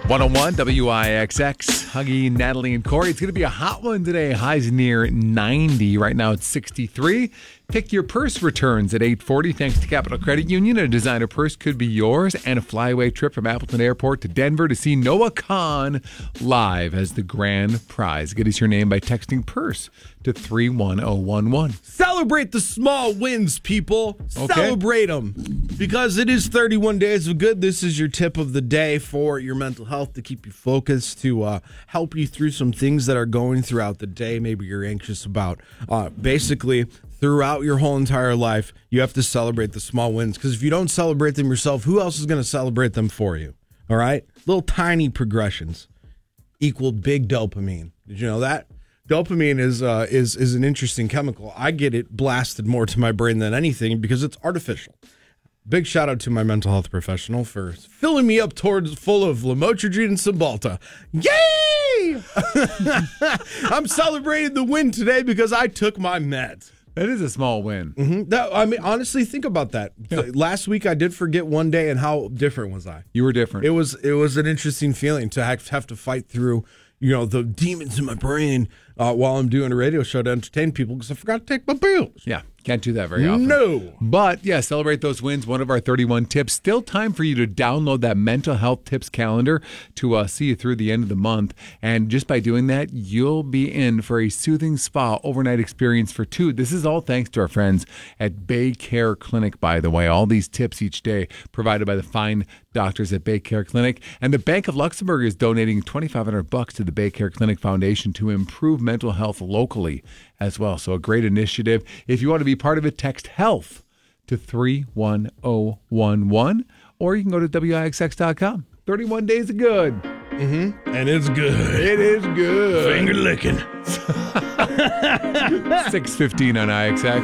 101 WIXX, Huggy, Natalie, and Corey. It's going to be a hot one today. Highs near 90. Right now it's 63. Pick your purse returns at 8:40. Thanks to Capital Credit Union. A designer purse could be yours, and a flyaway trip from Appleton Airport to Denver to see Noah Khan live as the grand prize. Get us your name by texting purse to 31011. Celebrate the small wins, people. Okay. Celebrate them. Because it is 31 days of good. This is your tip of the day for your mental health, to keep you focused, to help you through some things that are going throughout the day. Maybe you're anxious about. Basically, throughout your whole entire life, you have to celebrate the small wins. Because if you don't celebrate them yourself, who else is going to celebrate them for you? All right? Little tiny progressions equal big dopamine. Did you know that? Dopamine is an interesting chemical. I get it blasted more to my brain than anything because it's artificial. Big shout out to my mental health professional for filling me up full of lamotrigine and Cymbalta. Yay! I'm celebrating the win today because I took my meds. That is a small win. Mm-hmm. Honestly, think about that. Yeah. Last week I did forget one day, and how different was I? You were different. It was an interesting feeling to have to fight through, the demons in my brain while I'm doing a radio show to entertain people because I forgot to take my pills. Yeah, can't do that very often. No. But, yeah, celebrate those wins. One of our 31 tips. Still time for you to download that mental health tips calendar to see you through the end of the month. And just by doing that, you'll be in for a soothing spa overnight experience for two. This is all thanks to our friends at Bay Care Clinic, by the way. All these tips each day provided by the fine doctors at Bay Care Clinic. And the Bank of Luxembourg is donating $2,500 to the Bay Care Clinic Foundation to improve mental health locally as well. So a great initiative. If you want to be part of it, text HEALTH to 31011, or you can go to WIXX.com. 31 days of good. Mm-hmm. And it's good. It is good. Finger licking. 6:15 on IXX.